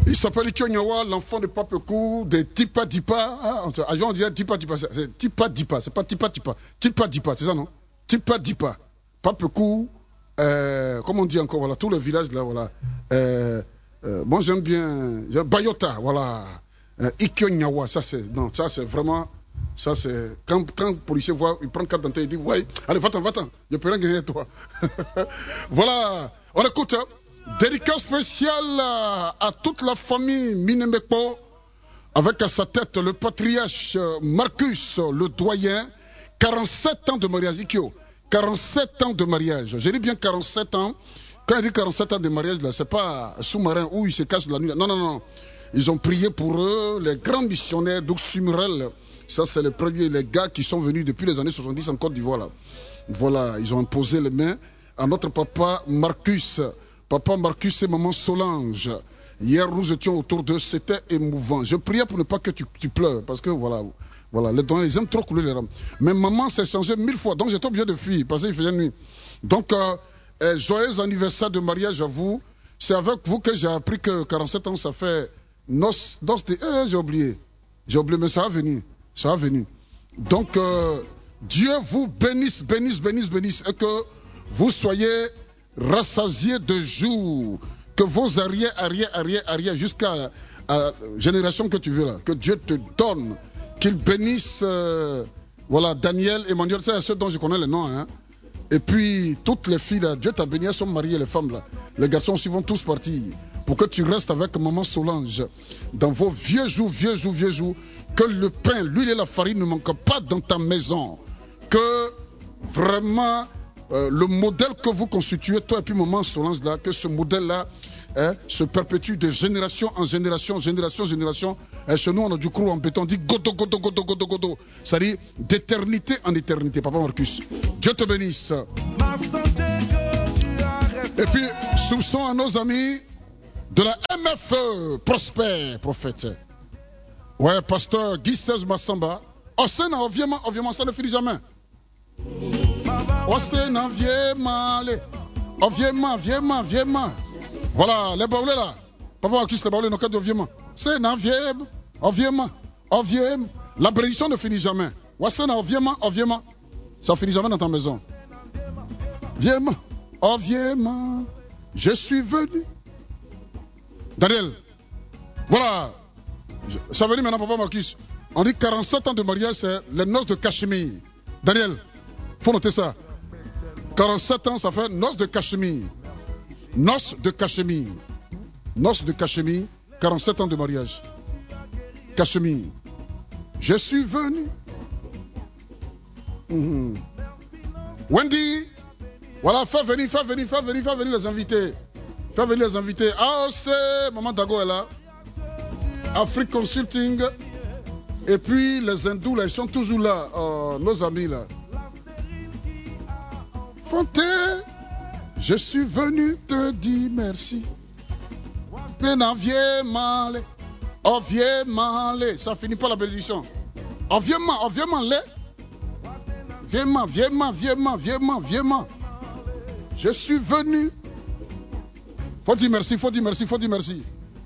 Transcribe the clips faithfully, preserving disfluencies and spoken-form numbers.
Il s'appelle Ikyo Nyawa, l'enfant de Papekou, de Tipa Dipa. Ah, on dirait Tipa Dipa, c'est Tipa Dipa, c'est pas Tipa Tipa. Tipa Dipa, c'est ça, non? Tipa Dipa. Papekou, euh, comment on dit encore, voilà, tout le village là, voilà. Euh, euh, moi j'aime bien, Bayota, voilà. Euh, Ikyo Nyawa, ça c'est, non, ça c'est vraiment, ça c'est, quand, quand le policier voit, il prend carte d'identité, il dit, ouais, allez, va-t'en, va-t'en, je peux rien gagner toi. Voilà, on écoute, hein. Dédicace spéciale à toute la famille Minemekpo, avec à sa tête le patriarche Marcus, le doyen, quarante-sept ans de mariage, Ikyo, quarante-sept ans de mariage. J'ai dit bien quarante-sept ans. Quand il dit quarante-sept ans de mariage, là, c'est pas sous-marin où ils se cachent la nuit. Non, non, non. Ils ont prié pour eux, les grands missionnaires d'Oxumrel. Ça, c'est les premiers, les gars qui sont venus depuis les années soixante-dix en Côte d'Ivoire, là. Voilà, ils ont imposé les mains à notre papa Marcus. Papa Marcus et maman Solange. Hier, nous étions autour d'eux, c'était émouvant. Je priais pour ne pas que tu, tu pleures, parce que voilà, voilà, les dons, ils aiment trop couler les rames. Mais maman s'est changée mille fois, donc j'étais obligé de fuir, parce qu'il faisait nuit. Donc, euh, euh, joyeux anniversaire de mariage à vous. C'est avec vous que j'ai appris que quarante-sept ans, ça fait noces, noces de... Eh, j'ai oublié. J'ai oublié, mais ça va venir. Ça va venir. Donc, euh, Dieu vous bénisse, bénisse, bénisse, bénisse, et que vous soyez rassasiés de jours, que vos arrières, arrières, arrières, arrières, jusqu'à la génération que tu veux là, que Dieu te donne, qu'il bénisse, euh, voilà, Daniel, Emmanuel, c'est ceux dont je connais les noms, hein. Et puis, toutes les filles là, Dieu t'a béni, elles sont mariées, les femmes là. Les garçons aussi vont tous partir, pour que tu restes avec maman Solange, dans vos vieux jours, vieux jours, vieux jours, que le pain, l'huile et la farine ne manquent pas dans ta maison, que vraiment... Euh, le modèle que vous constituez, toi et puis maman Solange là, que ce modèle-là hein, se perpétue de génération en génération, génération en génération. Et chez nous, on a du crew en béton, on dit godo, godo, godo, godo, godo. C'est-à-dire d'éternité en éternité. Papa Marcus, Dieu te bénisse. Et puis, soupçon à nos amis de la M F E, Prosper, prophète. Ouais, pasteur Guy Serge Massamba. Oh, c'est un obviement, obviement, ça ne finit jamais. Osténa, viens les. Oh, viens, viens, viens. Voilà, les baoulés là. Papa Marcus, les baoulés, nos cas de viens. C'est un viens. Oh, viens, oh, viens. La bénédiction ne finit jamais. Osténa, oh, viens, oh, viens. Ça finit jamais dans ta maison. Viens, oh, viens. Je suis venu. Daniel. Voilà. Ça va venir maintenant, Papa Marcus. On dit quarante-sept ans de mariage, c'est les noces de Cachemire. Daniel, faut noter ça. quarante-sept ans, ça fait noces de Cachemire. Noces de Cachemire. Noces de Cachemire, quarante-sept ans de mariage. Cachemire. Je suis venu. Mm-hmm. Wendy, voilà, fais venir, fais venir, fais venir, fais venir les invités. Fais venir les invités. Ah, c'est Maman Dago est là. Afrique Consulting. Et puis les hindous, là, ils sont toujours là. Oh, nos amis, là. Fonté, je suis venu te dire merci. Maintenant, viens m'aller. Oh, viens m'aller. Ça finit pas la bénédiction. Oh, viens m'aller. Oh, viens m'aller. Viens m'aller, viens m'aller, viens m'aller, viens m'aller, viens m'aller. Je suis venu. Faut dire merci, faut dire merci, faut dire merci.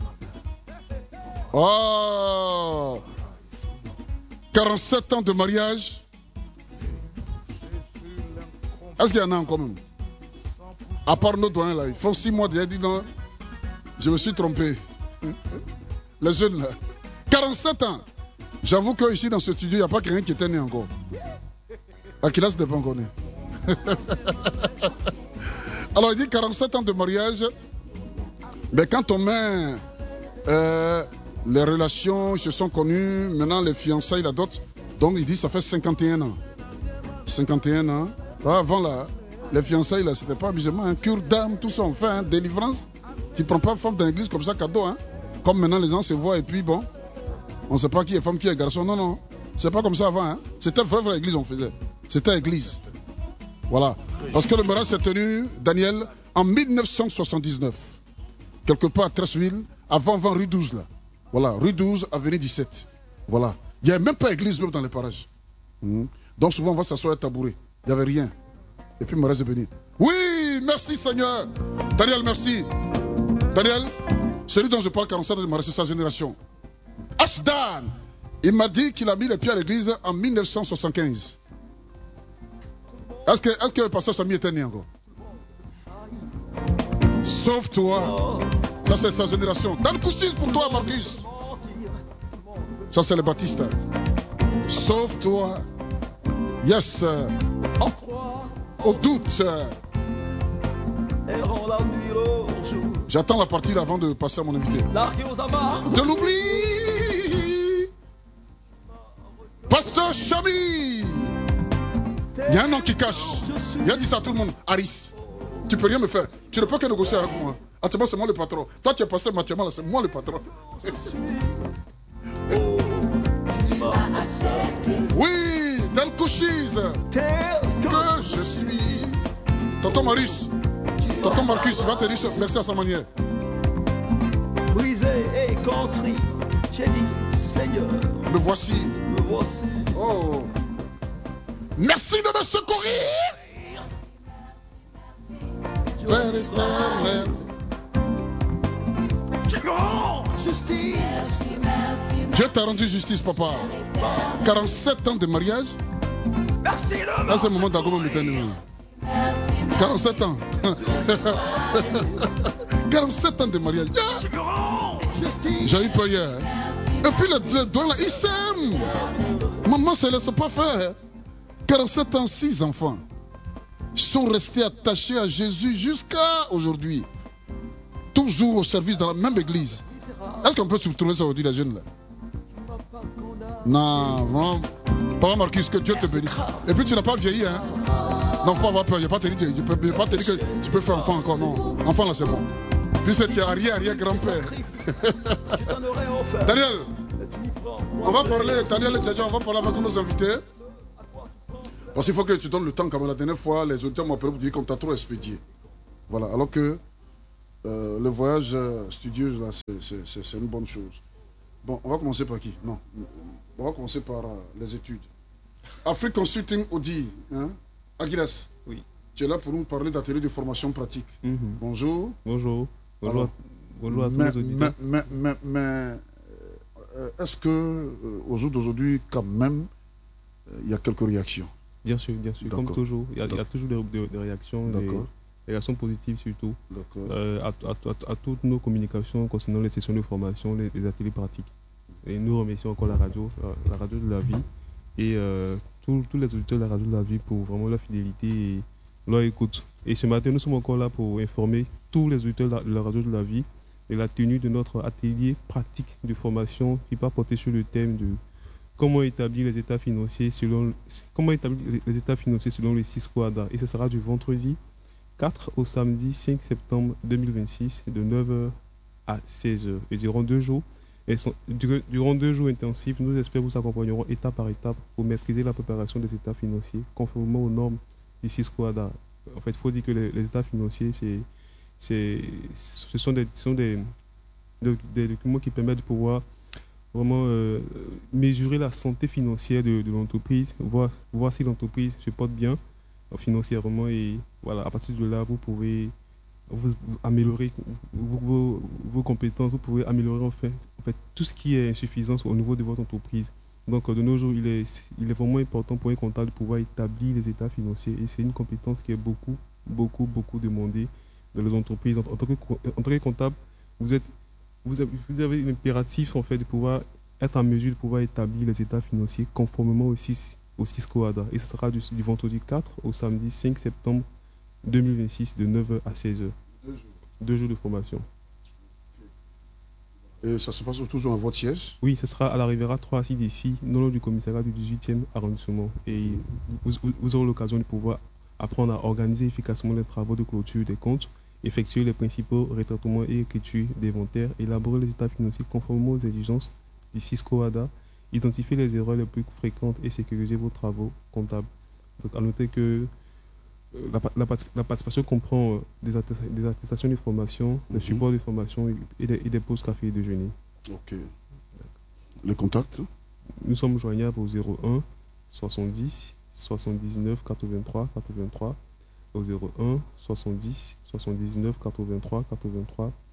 Oh, quarante-sept ans de mariage. Est-ce qu'il y en a encore même? À part nos doyens là, ils font six mois déjà, dit non, je me suis trompé. Les jeunes là, quarante-sept ans. J'avoue qu'ici dans ce studio, il n'y a pas quelqu'un qui était né encore. Akila, c'était pas encore né. Alors il dit quarante-sept ans de mariage. Mais quand on met euh, les relations, ils se sont connus, maintenant les fiançailles, la dot, donc il dit ça fait cinquante et un ans. cinquante et un ans. Ah, avant là, les fiançailles là, c'était pas amusement, hein. Cure d'âme, tout ça on fait, hein. Délivrance. Tu prends pas femme dans l'église comme ça, cadeau, hein. Comme maintenant les gens se voient et puis bon, on sait pas qui est femme, qui est garçon. Non, non, c'est pas comme ça avant, hein. C'était vrai, vrai, l'église on faisait. C'était l'église. Voilà. Parce que le mariage s'est tenu, Daniel, en mille neuf cent soixante-dix-neuf. Quelque part à Tresseville, avant, avant rue douze là. Voilà, rue douze, avenue dix-sept. Voilà. Il n'y avait même pas d'église même dans les parages. Mmh. Donc souvent on va s'asseoir à tabouret. Il n'y avait rien. Et puis, mariage est béni. Oui, merci Seigneur. Daniel, merci. Daniel, Celui dont je parle, quarante-sept ans de mariage, c'est sa génération. Ashdan, il m'a dit qu'il a mis les pieds à l'église en mille neuf cent soixante-quinze. Est-ce que, est-ce que le pasteur Samy était né encore? Sauve-toi. Ça, c'est sa génération. Dans le couchis pour toi, Marcus. Ça, c'est le Baptiste. Sauve-toi. Yes. Au doute. J'attends la partie avant de passer à mon invité. De l'oubli. Pasteur Chami. Il y a un nom qui cache. Il a dit ça à tout le monde. Aris. Tu peux rien me faire. Tu ne peux que négocier avec moi. Actuellement, c'est moi le patron. Toi, tu es pasteur, Mathieu, c'est moi le patron. Oui, tel couchise que je suis. Tonton Maurice, tonton Marcus va te dire merci à sa manière. Brisé et contrit, j'ai dit Seigneur. Me voici. Me voici. Oh. Merci de me secourir. Frère et frère. Justice. Dieu t'a rendu justice, papa. quarante-sept ans de mariage. Merci de là, c'est le moment d'Agoma Mutani. quarante-sept ans. quarante-sept ans de mariage. J'ai eu peur hier. Et puis le doigt là, il s'aime. Maman ne se laisse pas faire. quarante-sept ans, six enfants sont restés attachés à Jésus jusqu'à aujourd'hui. Toujours au service dans la même église. Est-ce qu'on peut se trouver ça aujourd'hui, les jeunes là? Non, non. Papa Marcus, que Dieu te bénisse. Et puis tu n'as pas vieilli, hein? Non, faut pas avoir peur. Je ne vais pas te dire, je peux, je pas te dire que tu peux faire enfant encore. Non, enfant là c'est bon. Puisque tu es arrière, arrière grand-père. Daniel, on va parler, Daniel et Djadja, on va parler avec nos invités. Parce qu'il faut que tu donnes le temps, comme la dernière fois, les auditeurs m'ont appelé pour dire qu'on t'a trop expédié. Voilà, alors que euh, le voyage euh, studieux, là, c'est une bonne chose. Bon, on va commencer par qui? Non, on va commencer par euh, les études. Afrique Consulting Audi, hein? Aguilas. Oui. Tu es là pour nous parler d'atelier de formation pratique. Mm-hmm. Bonjour. Bonjour. Bonjour, Alors, bonjour à tous mais, les auditeurs. Mais, mais, mais, mais euh, est-ce que euh, au jour d'aujourd'hui, quand même, il euh, y a quelques réactions? Bien sûr, bien sûr, comme toujours. Il y, y a toujours des, des, des réactions, des, des réactions positives surtout, euh, à, à, à, à toutes nos communications concernant les sessions de formation, les, les ateliers pratiques. Et nous remercions encore la radio, la radio de la vie, et euh, tous, tous les auditeurs de la radio de la vie pour vraiment leur fidélité et leur écoute. Et ce matin, nous sommes encore là pour informer tous les auditeurs de la radio de la vie de la tenue de notre atelier pratique de formation qui va porter sur le thème de comment établir les états financiers selon, comment établir les états financiers selon les six quadras. Et ce sera du vendredi quatre au samedi cinq septembre deux mille vingt-six de neuf heures à seize heures. Et durant deux jours, et sont, durant deux jours intensifs, nous espérons vous accompagnerons étape par étape pour maîtriser la préparation des états financiers conformément aux normes des six quadras. En fait, il faut dire que les, les états financiers, c'est, c'est, ce sont, des, ce sont des, des, des documents qui permettent de pouvoir vraiment euh, mesurer la santé financière de, de l'entreprise, voir, voir si l'entreprise se porte bien euh, financièrement, et voilà, à partir de là, vous pouvez vous, vous améliorer vos, vos, vos compétences, vous pouvez améliorer en fait, en fait tout ce qui est insuffisance au niveau de votre entreprise. Donc de nos jours, il est, il est vraiment important pour un comptable de pouvoir établir les états financiers, et c'est une compétence qui est beaucoup, beaucoup, beaucoup demandée dans les entreprises. En, en, tant, que, en tant que comptable, vous êtes Vous avez, vous avez l'impératif en fait de pouvoir être en mesure de pouvoir établir les états financiers conformément au six quadras. Et ce sera du, du vendredi quatre au samedi cinq septembre deux mille vingt-six de neuf heures à seize heures. Deux jours. Deux jours de formation. Et ça se passe toujours à votre siège? Oui, ce sera à la Riviera trois à six d'ici, non loin du commissariat du dix-huitième arrondissement. Et vous, vous aurez l'occasion de pouvoir apprendre à organiser efficacement les travaux de clôture des comptes, effectuer les principaux retraitements et écriture d'inventaire, élaborer les états financiers conformément aux exigences du six quadras, identifier les erreurs les plus fréquentes et sécuriser vos travaux comptables. Donc, à noter que la, la, la participation comprend des, attest des attestations de formation, des mm-hmm. supports de formation et des, et des pauses café et déjeuner. Ok. Les contacts? Nous sommes joignables au zéro un soixante-dix soixante-dix-neuf quatre-vingt-trois quatre-vingt-trois, au zéro un soixante-dix soixante-dix-neuf quatre-vingt-trois quatre-vingt-trois,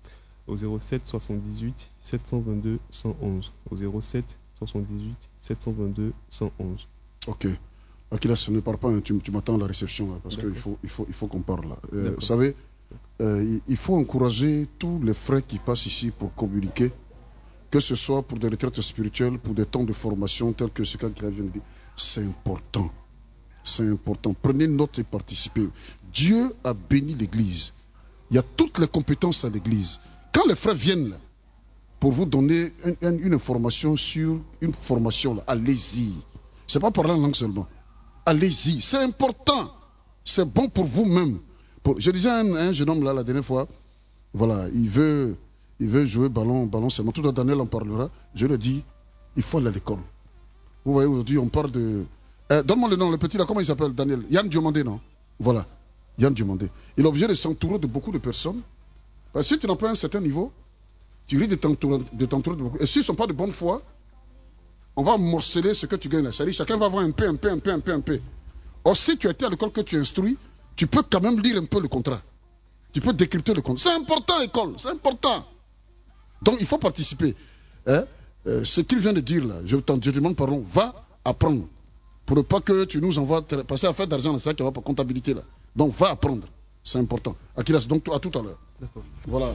au zéro sept soixante-dix-huit sept cent vingt-deux cent onze. Au zéro sept soixante-dix-huit sept cent vingt-deux cent onze. Ok. Akilas, ne parle pas, hein, tu, tu m'attends à la réception, là, parce qu'il faut, il faut, il faut qu'on parle. Euh, vous savez, euh, il faut encourager tous les frères qui passent ici pour communiquer, que ce soit pour des retraites spirituelles, pour des temps de formation, tels que ce qu'a vient de dire. C'est important. C'est important. Prenez note et participez. Dieu a béni l'Église. Il y a toutes les compétences à l'Église. Quand les frères viennent là, pour vous donner une, une, une information sur une formation, allez-y. Ce n'est pas parler en langue seulement. Allez-y. C'est important. C'est bon pour vous-même. Pour... Je disais à un, un jeune homme là la dernière fois, voilà, il veut, il veut jouer ballon, ballon seulement. Tout à Daniel en parlera. Je lui ai dit, il faut aller à l'école. Vous voyez, aujourd'hui, on parle de... Euh, donne-moi le nom, le petit là, comment il s'appelle, Daniel? Yann Diomandé, non? Voilà. Yann Diomandé. Il est obligé de s'entourer de beaucoup de personnes. Parce que si tu n'as pas un certain niveau, tu risques de t'entourer de, de beaucoup. Et s'ils ne sont pas de bonne foi, on va morceler ce que tu gagnes là. C'est-à-dire chacun va avoir un peu, un peu, un peu, un peu, un peu. Or, si tu as été à l'école que tu instruis, tu peux quand même lire un peu le contrat. Tu peux décrypter le contrat. C'est important, école, c'est important. Donc, il faut participer. Hein? Euh, ce qu'il vient de dire là, je te demande pardon, va apprendre. Pour ne pas que tu nous envoies passer à faire d'argent dans ça qui va pas comptabilité là. Donc, va apprendre. C'est important. Akilas, donc à tout à l'heure. Voilà.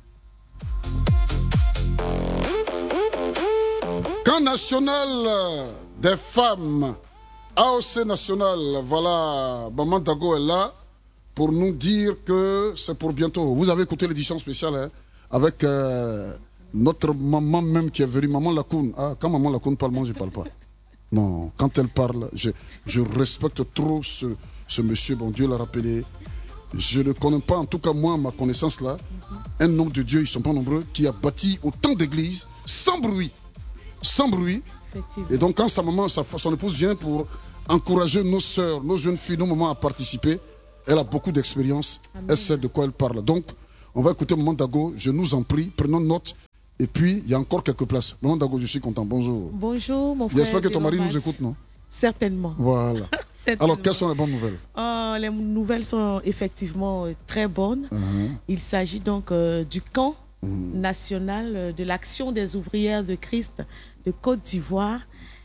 Camp national des femmes, A O C national, voilà, Maman Dago est là pour nous dire que c'est pour bientôt. Vous avez écouté l'édition spéciale hein, avec euh, notre maman même qui est venue, Maman Lakoun. Ah, quand Maman Lakoun parle, moi je ne parle pas. Non, quand elle parle, je, je respecte trop ce, ce monsieur, bon Dieu l'a rappelé. Je ne connais pas, en tout cas moi, ma connaissance là, un homme de Dieu, ils ne sont pas nombreux, qui a bâti autant d'églises sans bruit. Sans bruit. Et donc quand sa maman, sa, son épouse vient pour encourager nos sœurs, nos jeunes filles, nos mamans à participer, elle a beaucoup d'expérience, elle sait de quoi elle parle. Donc on va écouter Maman Dago, je nous en prie, prenons note. Et puis il y a encore quelques places. Maman Dago, je suis content, bonjour. Bonjour mon frère. J'espère que ton mari nous écoute, non? Certainement. Voilà. Certainement. Alors quelles sont les bonnes nouvelles? Oh, les nouvelles sont effectivement très bonnes. Uh-huh. Il s'agit donc euh, du camp uh-huh. national de l'Action des ouvrières de Christ de Côte d'Ivoire.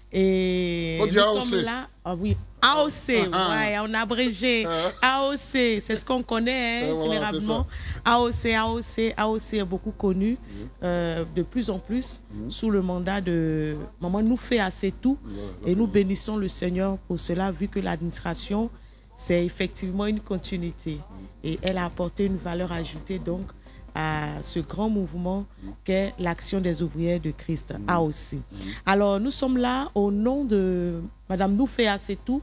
Et Faut nous dire sommes là. Ah oui, A O C, uh-huh. ouais, on a abrégé. Uh-huh. A O C, c'est ce qu'on connaît hein, uh, généralement. Voilà, A O C, A O C, A O C est beaucoup connu uh-huh. euh, de plus en plus uh-huh. sous le mandat de Maman Noufé Assetou. Uh-huh. Et nous bénissons le Seigneur pour cela, vu que l'administration, c'est effectivement une continuité. Uh-huh. Et elle a apporté une valeur ajoutée donc à ce grand mouvement qu'est l'Action des ouvrières de Christ, A O C. Alors, nous sommes là au nom de Mme Noufé Assetou,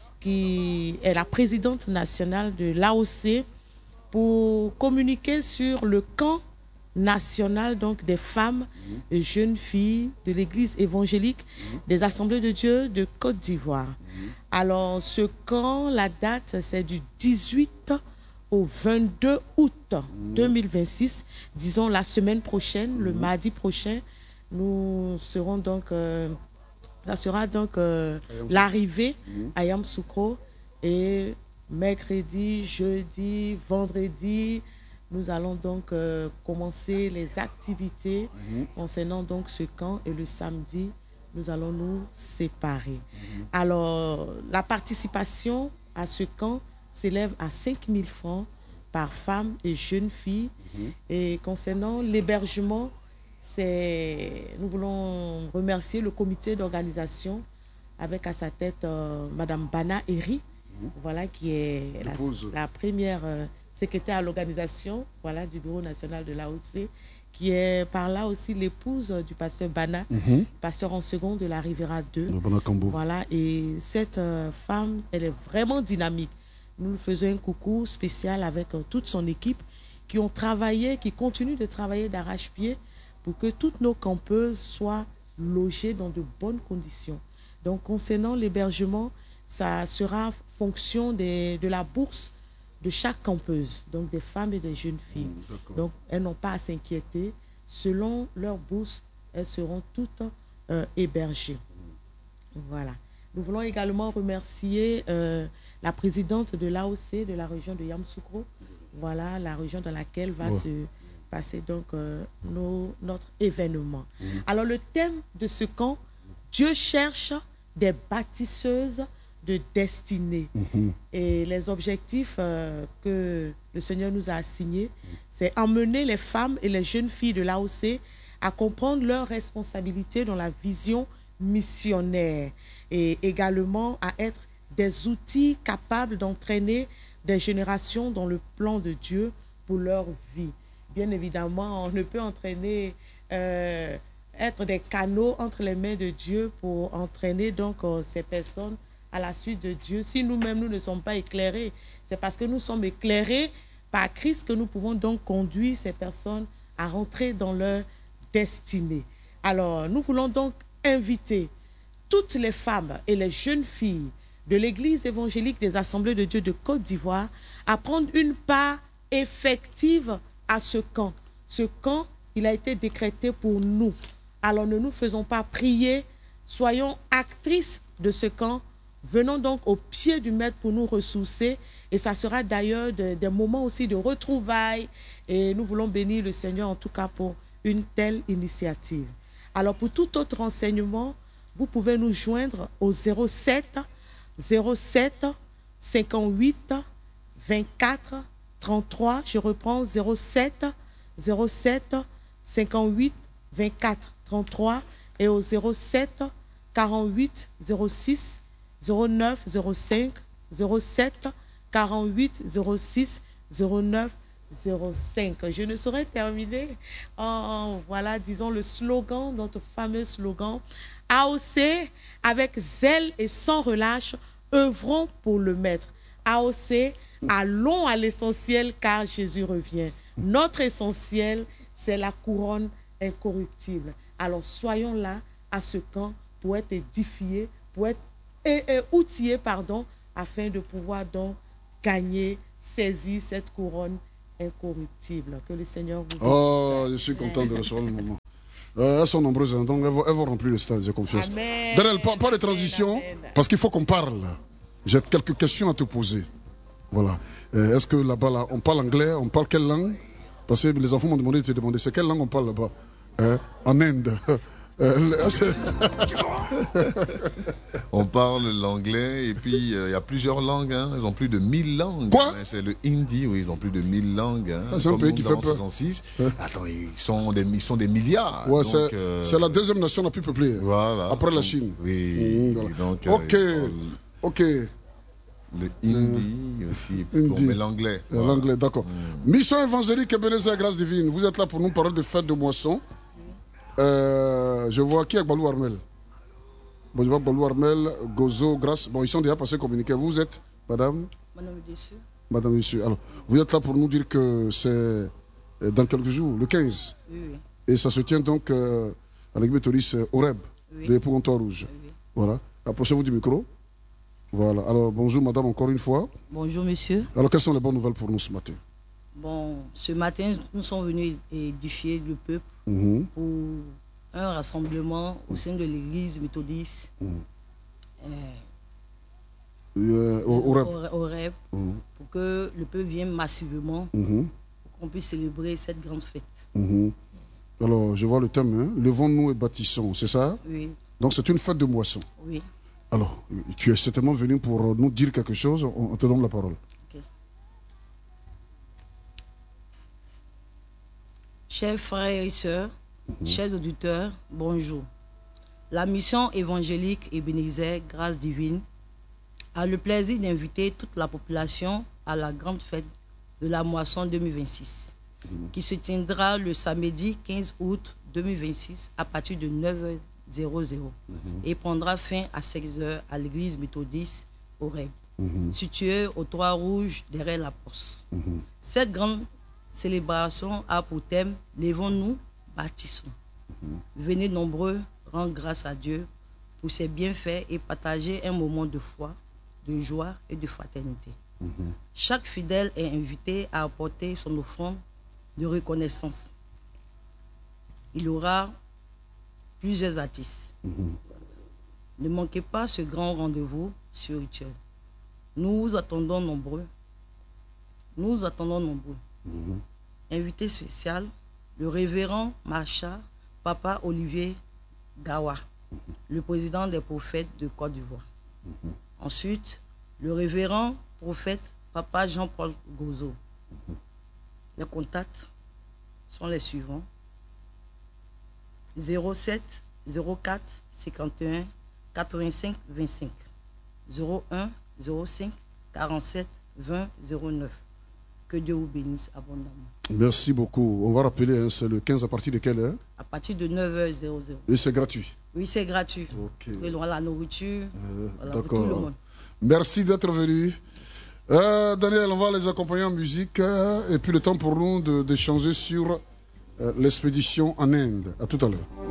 qui est la présidente nationale de l'A O C, pour communiquer sur le camp national donc, des femmes et jeunes filles de l'Église évangélique des Assemblées de Dieu de Côte d'Ivoire. Alors, ce camp, la date, c'est du dix-huit au vingt-deux août deux mille vingt-six, disons la semaine prochaine, mmh. le mardi prochain, nous serons donc, euh, ça sera donc euh, l'arrivée mmh. à Yamoussoukro, et mercredi, jeudi, vendredi, nous allons donc euh, commencer les activités mmh. concernant donc ce camp, et le samedi, nous allons nous séparer. Mmh. Alors, la participation à ce camp s'élève à cinq mille francs par femme et jeune fille. Mmh. Et concernant l'hébergement, nous voulons remercier le comité d'organisation avec à sa tête euh, Mme Bana Eri, mmh. voilà, qui est la, la première euh, secrétaire à l'organisation voilà, du Bureau national de l'A O C, qui est par là aussi l'épouse du pasteur Bana, mmh. pasteur en second de la Riviera deux. Voilà, et cette euh, femme, elle est vraiment dynamique. Nous faisons un coucou spécial avec euh, toute son équipe qui ont travaillé, qui continuent de travailler d'arrache-pied pour que toutes nos campeuses soient logées dans de bonnes conditions. Donc, concernant l'hébergement, ça sera fonction des, de la bourse de chaque campeuse, donc des femmes et des jeunes filles. Mmh, donc, elles n'ont pas à s'inquiéter. Selon leur bourse, elles seront toutes euh, hébergées. Mmh. Voilà. Nous voulons également remercier euh, la présidente de l'A O C de la région de Yamoussoukro, voilà la région dans laquelle va ouais. se passer donc euh, nos, notre événement. Mmh. Alors le thème de ce camp, Dieu cherche des bâtisseuses de destinée. Mmh. Et les objectifs euh, que le Seigneur nous a assignés, c'est emmener les femmes et les jeunes filles de l'A O C à comprendre leurs responsabilités dans la vision missionnaire et également à être des outils capables d'entraîner des générations dans le plan de Dieu pour leur vie. Bien évidemment, on ne peut entraîner, euh, être des canaux entre les mains de Dieu pour entraîner donc euh, ces personnes à la suite de Dieu. Si nous-mêmes, nous ne sommes pas éclairés, c'est parce que nous sommes éclairés par Christ que nous pouvons donc conduire ces personnes à rentrer dans leur destinée. Alors, nous voulons donc inviter toutes les femmes et les jeunes filles de l'Église évangélique des Assemblées de Dieu de Côte d'Ivoire à prendre une part effective à ce camp. Ce camp, il a été décrété pour nous. Alors ne nous faisons pas prier, soyons actrices de ce camp. Venons donc au pied du maître pour nous ressourcer. Et ça sera d'ailleurs de, des moments aussi de retrouvailles. Et nous voulons bénir le Seigneur en tout cas pour une telle initiative. Alors pour tout autre renseignement, vous pouvez nous joindre au zéro sept zéro sept cinquante-huit vingt-quatre trente-trois. Je reprends zéro sept zéro sept cinquante-huit vingt-quatre trente-trois et au zéro sept quarante-huit zéro six zéro neuf zéro cinq zéro sept quarante-huit zéro six zéro neuf zéro cinq. Je ne saurais terminer en, en voilà, disons, le slogan, notre fameux slogan A O C, avec zèle et sans relâche, œuvrons pour le Maître. A O C, allons à l'essentiel car Jésus revient. Notre essentiel, c'est la couronne incorruptible. Alors soyons là à ce camp pour être édifiés, pour être et, et, outillés, pardon, afin de pouvoir donc gagner, saisir cette couronne incorruptible. Que le Seigneur vous bénisse. Oh, je suis content de recevoir le moment. Euh, elles sont nombreuses, hein, donc elles vont, elles vont remplir le stade, j'ai confiance. Amen. Daniel, pas, pas de transition, Amen. parce qu'il faut qu'on parle. J'ai quelques questions à te poser. Voilà. Euh, Est-ce que là-bas, là, on parle anglais, on parle quelle langue? Parce que les enfants m'ont demandé de te demander, c'est quelle langue on parle là-bas? euh, En Inde. Euh, on parle l'anglais et puis il euh, y a plusieurs langues. Hein. Ils ont plus de mille langues. Quoi? Hein. C'est le hindi, oui, ils ont plus de mille langues. Hein. Ah, c'est un pays qui fait peur. soixante-six. Attends, ils sont des, ils sont des milliards. Ouais, donc, c'est euh... la deuxième nation la plus peuplée. Voilà. Après donc, la Chine. Oui. Mmh, voilà. donc, ok. Euh, ok. Le hindi mmh. aussi, hindi. mais l'anglais. Voilà. L'anglais, d'accord. Mmh. Mission évangélique Ebenezer Grâce Divine. Vous êtes là pour nous parler de fête de moisson. Euh, je vois qui est Balou Armel. Bon, je vois Balou Armel, Gozo, Grâce. Bon, ils sont déjà passés communiquer. Vous êtes, madame? Madame Dessus. Madame Dessus. Alors, vous êtes là pour nous dire que c'est dans quelques jours, le quinze. Oui, oui. Et ça se tient donc euh, à l'église méthodiste Oreb, oui. de Épougontoir Rouge. Oui, oui. Voilà. Approchez-vous du micro. Voilà. Alors, bonjour, madame, encore une fois. Bonjour, monsieur. Alors, quelles sont les bonnes nouvelles pour nous ce matin? Bon, ce matin, nous sommes venus édifier le peuple mmh. pour un rassemblement au sein de l'église méthodiste mmh. euh, euh, au, au, rêve. au, au rêve, mmh. pour que le peuple vienne massivement, mmh. pour qu'on puisse célébrer cette grande fête. Mmh. Alors, je vois le thème, hein? Levons-nous et bâtissons, c'est ça? Oui. Donc, c'est une fête de moisson. Oui. Alors, tu es certainement venu pour nous dire quelque chose, on te donne la parole. Chers frères et sœurs, mmh. chers auditeurs, bonjour. La mission évangélique Ebenezer Grâce Divine a le plaisir d'inviter toute la population à la grande fête de la moisson deux mille vingt-six, mmh. qui se tiendra le samedi quinze août deux mille vingt-six à partir de neuf heures mmh. et prendra fin à seize heures à l'église méthodiste au Rêve, mmh. située au Toit Rouge derrière la Poste. Mmh. Cette grande célébration a pour thème « Levons-nous, bâtissons mmh. ». Venez nombreux rendre grâce à Dieu pour ses bienfaits et partager un moment de foi, de joie et de fraternité. Mmh. Chaque fidèle est invité à apporter son offrande de reconnaissance. Il y aura plusieurs artistes. Mmh. Ne manquez pas ce grand rendez-vous spirituel. Nous attendons nombreux. Nous attendons nombreux. Mmh. Invité spécial, le révérend Macha Papa Olivier Gawa, le président des prophètes de Côte d'Ivoire. Mm-hmm. Ensuite, le révérend prophète Papa Jean-Paul Gozo. Mm-hmm. Les contacts sont les suivants. zéro sept zéro quatre cinquante et un quatre-vingt-cinq vingt-cinq, zéro un zéro cinq quarante-sept vingt zéro neuf. Que Dieu vous bénisse abondamment. Merci beaucoup. On va rappeler, hein, c'est le quinze à partir de quelle heure? À partir de neuf heures. Et c'est gratuit? Oui, c'est gratuit. Ok. Vous aurez la nourriture. Euh, voilà, D'accord. Merci d'être venu. Euh, Daniel, on va les accompagner en musique. Euh, et puis le temps pour nous d'échanger sur euh, l'expédition en Inde. À tout à l'heure.